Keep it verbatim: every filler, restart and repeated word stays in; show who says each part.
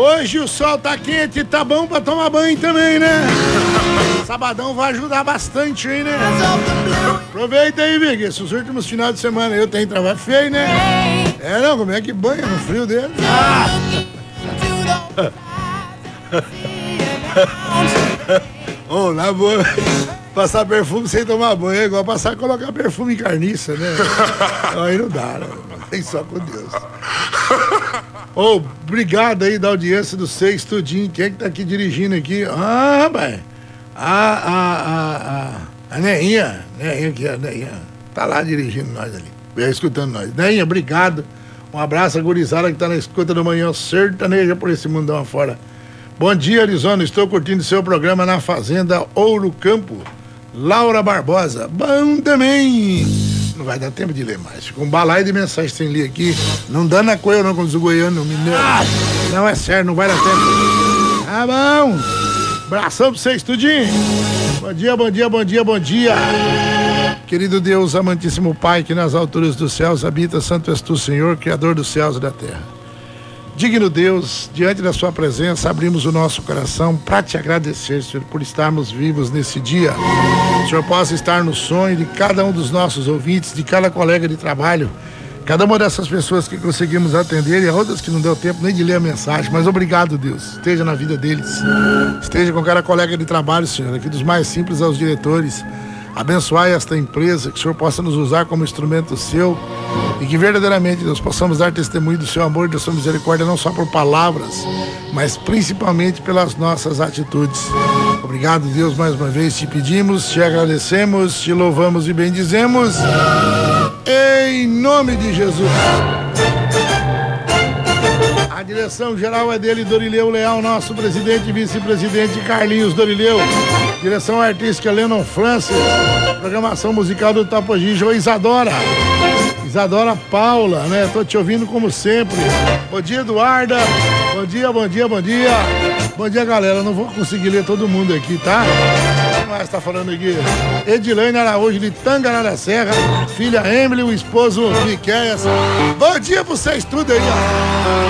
Speaker 1: Hoje o sol tá quente e tá bom pra tomar banho também, né? Sabadão vai ajudar bastante aí, né? Aproveita aí, Vicky. Esses últimos finais de semana eu tenho trabalho feio, né? É, não, como é que banha no frio dele? Ah! Ô, oh, na boa, passar perfume sem tomar banho é igual passar a colocar perfume em carniça, né? Aí não dá, não. Tem só com Deus. Ô, oh, obrigado aí da audiência do Seis Tudinho. Quem é que tá aqui dirigindo aqui? Ah, rapaz. A, a, a, a, a Neinha. Neinha aqui, a Neinha. Tá lá dirigindo nós ali. Vem escutando nós. Neinha, obrigado. Um abraço a gurizada que tá na escuta da manhã sertaneja por esse mundão afora. Bom dia, Arizona. Estou curtindo seu programa na Fazenda Ouro Campo. Laura Barbosa. Bom também. Não vai dar tempo de ler mais. Fica um balaio de mensagem sem ler aqui. Não dá na coisa não, como diz o goiano, mineiro. Ah, não é sério, não vai dar tempo. Tá bom. Abração pra vocês, tudinho. Bom dia, bom dia, bom dia, bom dia. Querido Deus, amantíssimo Pai, que nas alturas dos céus habita, santo és tu, Senhor, Criador dos céus e da terra. Digno Deus, diante da sua presença, abrimos o nosso coração para te agradecer, Senhor, por estarmos vivos nesse dia. O Senhor possa estar no sonho de cada um dos nossos ouvintes, de cada colega de trabalho, cada uma dessas pessoas que conseguimos atender e outras que não deu tempo nem de ler a mensagem, mas obrigado, Deus. Esteja na vida deles, esteja com cada colega de trabalho, Senhor, aqui dos mais simples aos diretores. Abençoai esta empresa, que o Senhor possa nos usar como instrumento seu e que verdadeiramente nós possamos dar testemunho do seu amor e da sua misericórdia, não só por palavras, mas principalmente pelas nossas atitudes. Obrigado, Deus, mais uma vez te pedimos, te agradecemos, te louvamos e bendizemos, em nome de Jesus. A direção geral é dele, Dorileu Leal, nosso presidente e vice-presidente Carlinhos Dorileu. Direção artística Lennon Francis. Programação musical do Tapogí, João Isadora. Isadora Paula, né? Tô te ouvindo como sempre. Bom dia, Eduarda. Bom dia, bom dia, bom dia. Bom dia, galera. Não vou conseguir ler todo mundo aqui, tá? Quem mais tá falando aqui? Edilane Araújo de Tangará da Serra. Filha Emily, o esposo Miqueias. Bom dia pra vocês tudo aí, ó.